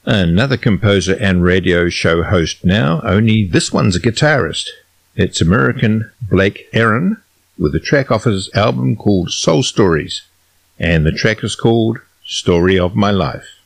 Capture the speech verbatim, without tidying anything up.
Another composer and radio show host now, only this one's a guitarist. It's American Blake Aaron with a track off his album called Soul Stories, and the track is called Story of My Life.